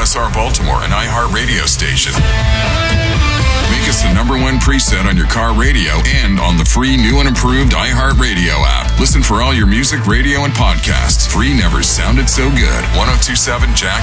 WSR Baltimore, an iHeartRadio station. Make us the #1 preset on your car radio and on the free new and improved iHeartRadio app. Listen for all your music, radio, and podcasts. Free never sounded so good. 102.7 Jack